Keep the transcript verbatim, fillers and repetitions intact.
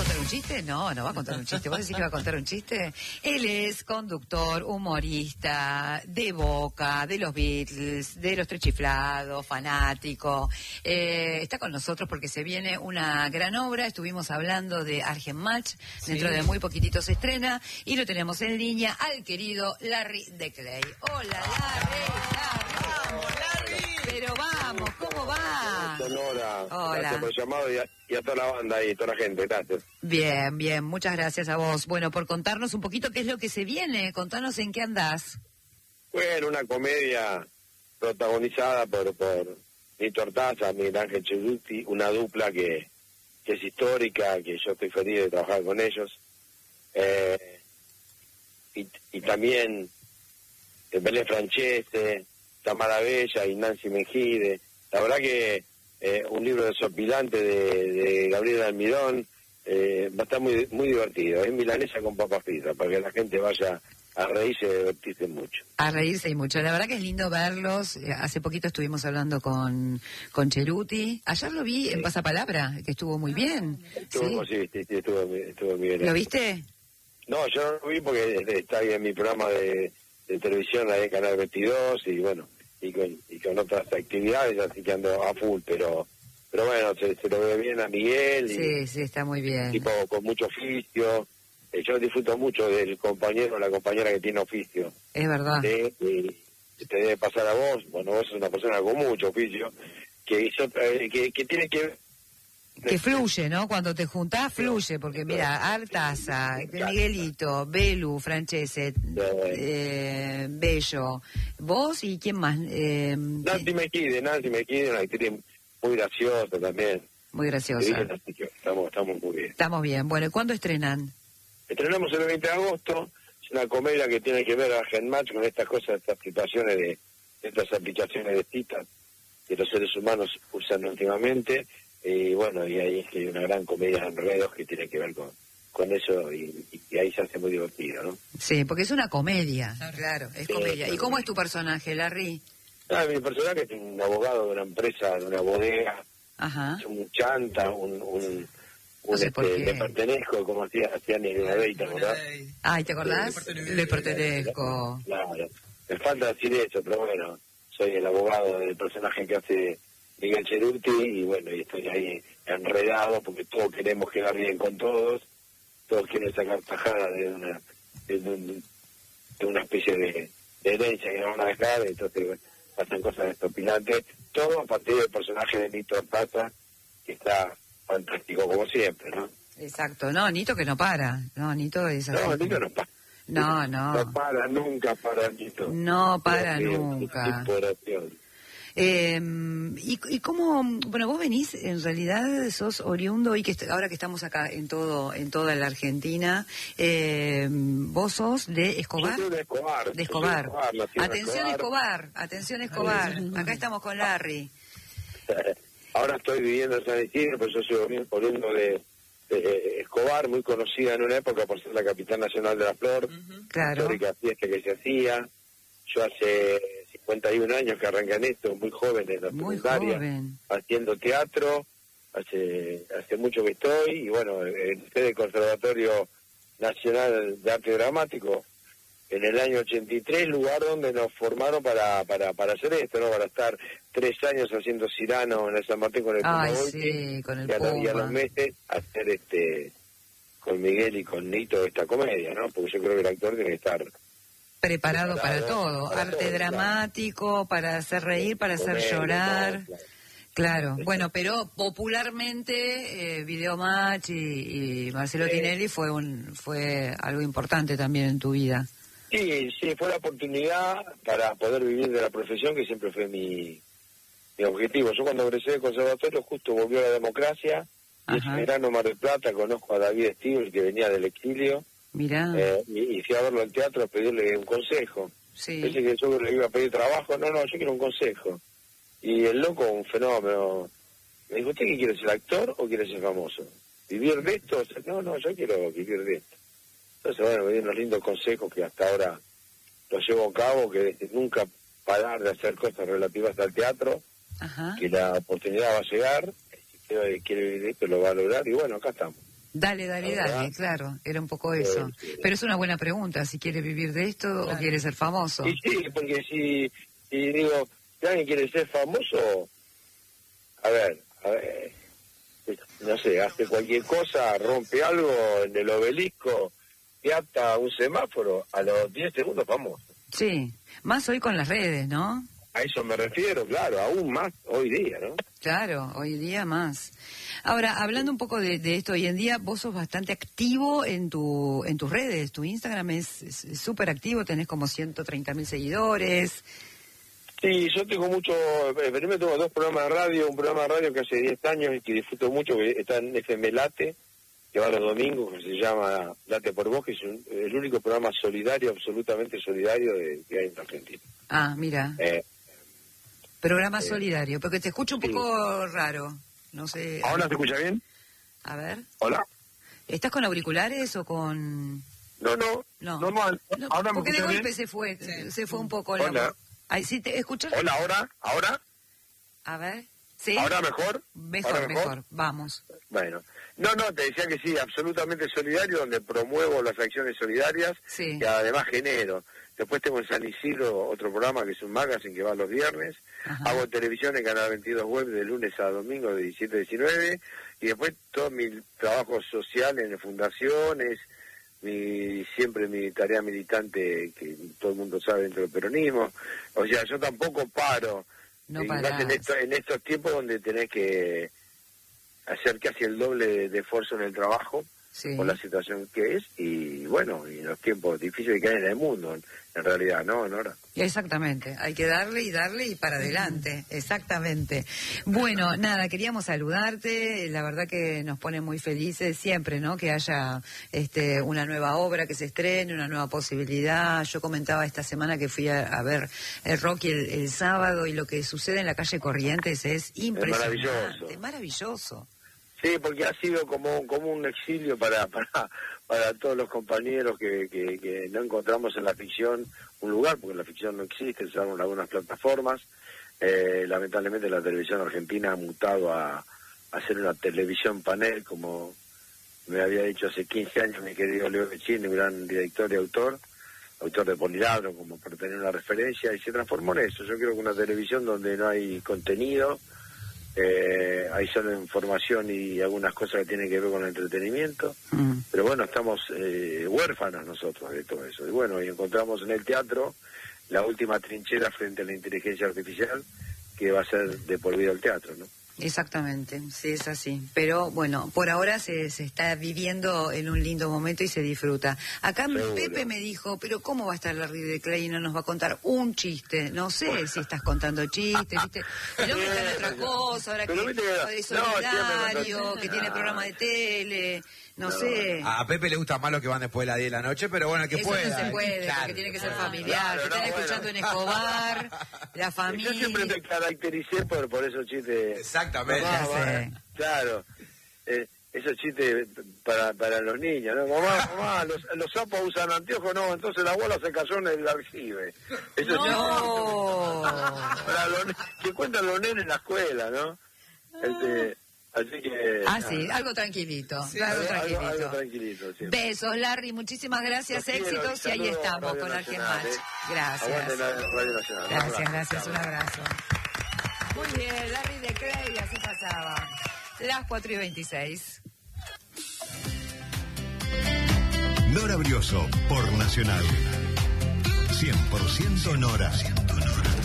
contar un chiste? No, no va a contar un chiste. ¿Vos decís que va a contar un chiste? Él es conductor, humorista, de Boca, de los Beatles, de los Tres Chiflados, fanático. Eh, está con nosotros porque se viene una gran obra. Estuvimos hablando de Argen Match. Sí. Dentro de muy poquitito se estrena. Y lo tenemos en línea al querido Larry de Clay. Hola, Larry. Larry. ¡Vamos, Larry! Pero vamos, ¿cómo va? Sonora. Hola. Gracias por el llamado y a, y a toda la banda y toda la gente, gracias. Bien, bien, muchas gracias a vos. Bueno, por contarnos un poquito qué es lo que se viene, contanos en qué andás. Bueno, una comedia protagonizada por, por Nito Artaza, Miguel Ángel Cheruti, una dupla que, que es histórica, que yo estoy feliz de trabajar con ellos. Eh, y, y también Belén Francese, Tamara Bella y Nancy Mejide. La verdad que eh, un libro desopilante de, de Gabriel Almirón, eh, va a estar muy muy divertido. Es milanesa con papas fritas, para que la gente vaya a reírse y a divertirse mucho. A reírse y mucho. La verdad que es lindo verlos. Hace poquito estuvimos hablando con, con Cheruti. Ayer lo vi sí. en Pasapalabra, que estuvo muy bien. Estuvo, sí, sí, sí, estuvo, estuvo muy bien. ¿Lo viste? No, yo no lo vi porque está ahí en mi programa de, de televisión, ahí en Canal veintidós, y bueno, y con, y con otras actividades, así que ando a full, pero pero bueno, se, se lo ve bien a Miguel. Y, sí, sí, está muy bien. Tipo con mucho oficio. Eh, yo disfruto mucho del compañero o la compañera que tiene oficio. Es verdad. ¿Sí? Y te debe pasar a vos, bueno, vos sos una persona con mucho oficio, que, hizo, eh, que, que tiene que... Que fluye, ¿no? Cuando te juntás, fluye, porque mira, Artaza, Miguelito, Belu, Francese, eh, Bello, vos y quién más. Eh, Nancy Mejide, Nancy Mejide, una actriz muy graciosa también. Muy graciosa. Estamos, estamos muy bien. Estamos bien. Bueno, ¿y cuándo estrenan? Estrenamos el veinte de agosto, es una comedia que tiene que ver a Argen Match con estas cosas, estas situaciones de, de estas aplicaciones de citas que los seres humanos usan últimamente. Y bueno, y ahí es que hay una gran comedia de enredos que tiene que ver con, con eso y, y ahí se hace muy divertido, ¿no? Sí, porque es una comedia, claro, es sí, comedia. Es ¿Y cómo es tu personaje, Larry? Ah, mi personaje es un abogado de una empresa, de una bodega, Ajá. es un chanta, un... un no sé este, le pertenezco, como hacía hacían en la ley, ¿te acordás? Ay, ¿te acordás? Le, le pertenezco. Claro, me falta decir eso, pero bueno, soy el abogado del personaje que hace Miguel Cheruti, y bueno, y estoy ahí enredado porque todos queremos quedar bien con todos, todos quieren sacar tajada de una de, un, de una especie de, de herencia que nos van a dejar, entonces bueno, pasan cosas estopilantes, todo a partir del personaje de Nito Artaza, que está fantástico como siempre, ¿no? Exacto, no, Nito que no para, no, Nito es así. No, Nito no para. No, no. No para, nunca para, Nito. No para nunca. Eh, y, y cómo, bueno, vos venís, en realidad sos oriundo y que ahora que estamos acá en todo, en toda la Argentina, eh, vos sos de Escobar. Yo soy de Escobar. De Escobar. Escobar atención Escobar. Escobar, atención Escobar. Acá estamos con Larry. Ahora estoy viviendo en San Isidro, pero yo soy oriundo de, de Escobar, muy conocida en una época por ser la capital nacional de la flor. Uh-huh. Claro. Histórica fiesta que se hacía. Yo hace cincuenta y un años que arranqué en esto, muy joven en la muy secundaria, joven. haciendo teatro, hace hace mucho que estoy, y bueno, en el Conservatorio Nacional de Arte Dramático, en el año ochenta y tres, lugar donde nos formaron para para para hacer esto, ¿no? Para estar tres años haciendo Cirano en el San Martín con el Puma Ay, Volpi, sí, con el y, a los, y a Puma. los meses hacer este con Miguel y con Nito esta comedia, ¿no? Porque yo creo que el actor tiene que estar preparado, preparado para todo, para arte todo, dramático, claro. Para hacer reír, para hacer comedia, llorar. Todo, claro. Claro, bueno, pero popularmente eh, Videomatch y, y Marcelo sí. Tinelli fue un fue algo importante también en tu vida. Sí, sí, fue la oportunidad para poder vivir de la profesión, que siempre fue mi, mi objetivo. Yo cuando egresé del conservatorio justo volvió la democracia, y ese verano Mar del Plata conozco a David Stivel, que venía del exilio. Mirá. Eh, y, y fui a verlo al teatro a pedirle un consejo. Sí. Pensé que yo le iba a pedir trabajo, no, no, yo quiero un consejo. Y el loco, un fenómeno, me dijo, ¿usted qué quiere, ser actor o quiere ser famoso? ¿Vivir de esto? O sea, no, no, yo quiero vivir de esto. Entonces, bueno, me dio unos lindos consejos que hasta ahora los llevo a cabo, que nunca parar de hacer cosas relativas al teatro, Ajá. que la oportunidad va a llegar, si quiere vivir de esto lo va a lograr, y bueno, acá estamos. Dale, dale, dale, claro, era un poco eso. Sí, sí. Pero es una buena pregunta, si quiere vivir de esto claro. o quiere ser famoso. Y sí, porque si, si digo, si alguien quiere ser famoso, a ver, a ver, no sé, hace cualquier cosa, rompe algo en el obelisco, y ata un semáforo, a los diez segundos famoso. Sí, más hoy con las redes, ¿no? A eso me refiero, claro, aún más hoy día, ¿no? Claro, hoy día más. Ahora, hablando un poco de, de esto, hoy en día vos sos bastante activo en tu en tus redes, tu Instagram es súper activo, tenés como ciento treinta mil seguidores. Sí, yo tengo mucho, primero tengo dos programas de radio, un programa de radio que hace diez años y que disfruto mucho, que está en F M Late, que va los domingos, que se llama Late por Vos, que es un, el único programa solidario, absolutamente solidario de, que hay en Argentina. Ah, mira. Eh, Programa eh, solidario, porque te escucho un sí. poco raro, no sé. ¿Ahora te escucha bien? A ver. ¿Hola? ¿Estás con auriculares o con...? No, no, no. normal. No, ahora porque me de golpe bien. se fue, sí. se fue un poco. Hola. La... Ahí sí, ¿te escuchas? Hola, ¿ahora? ¿Ahora? A ver, ¿sí? ¿Ahora mejor? Mejor, ¿Ahora mejor? mejor, vamos. Bueno, no, no, te decía que sí, absolutamente solidario, donde promuevo las acciones solidarias, sí. que además genero. Después tengo en San Isidro otro programa que es un magazine que va los viernes. Ajá. Hago televisión en Canal veintidós Web de lunes a domingo de diecisiete a diecinueve. Y después todo mi trabajo social en fundaciones, mi siempre mi tarea militante que todo el mundo sabe dentro del peronismo. O sea, yo tampoco paro. No y más en, esto, en estos tiempos donde tenés que hacer casi el doble de, de esfuerzo en el trabajo. Sí. Por la situación que es y bueno, y los tiempos difíciles que hay en el mundo, en, en realidad, ¿no, Nora? Exactamente, hay que darle y darle y para adelante, exactamente. Bueno, nada, queríamos saludarte, la verdad que nos pone muy felices siempre, ¿no? Que haya este una nueva obra que se estrene, una nueva posibilidad. Yo comentaba esta semana que fui a, a ver el Rocky el, el sábado y lo que sucede en la calle Corrientes es impresionante, es maravilloso. maravilloso. Sí, porque ha sido como, como un exilio para, para para todos los compañeros que, que, que no encontramos en la ficción un lugar, porque la ficción no existe, se usaron algunas plataformas. Eh, lamentablemente la televisión argentina ha mutado a, a hacer una televisión panel, como me había dicho hace quince años mi querido Leo Vecchini, un gran director y autor, autor de Poliladro, como para tener una referencia, y se transformó en eso. Yo creo que una televisión donde no hay contenido, Eh, hay solo información y algunas cosas que tienen que ver con el entretenimiento, mm. pero bueno, estamos eh, huérfanos nosotros de todo eso. Y bueno, y encontramos en el teatro la última trinchera frente a la inteligencia artificial, que va a ser de por vida el teatro, ¿no? Exactamente, sí, es así. Pero bueno, por ahora se, se está viviendo en un lindo momento y se disfruta. Acá Seguro. Pepe me dijo, pero ¿cómo va a estar Larry de Clay y no nos va a contar un chiste? No sé si estás contando chistes, ¿viste? El hombre está en otra cosa, ahora que es solidario, no, que tiene programa de tele... No, no sé. A Pepe le gusta más los que van después de las diez de la noche, pero bueno, que Eso pueda. Eso no se puede, claro, porque tiene que ser familiar. Claro, que están no, escuchando bueno. en Escobar, la familia. Yo siempre me caractericé por, por esos chistes. Exactamente. Mamá, mamá, claro. Eh, esos chistes para, para los niños, ¿no? Mamá, mamá, los, los sapos usan anteojos, no, entonces la abuela se cayó en el aljibe. Eso no. Chistes, para los, que cuentan los nenes en la escuela, ¿no? Este... Así que... Ah, sí, algo tranquilito, sí, algo, tranquilito. Algo, algo tranquilito sí. Besos, Larry, muchísimas gracias, quiero, éxitos, y ahí estamos con Argenmatch. Eh. Gracias. La Radio Nacional. Gracias, gracias, un abrazo. Muy bien, Larry de Clay, así pasaba. Las cuatro y veintiséis. Nora Brioso, por Nacional. cien por ciento Nora.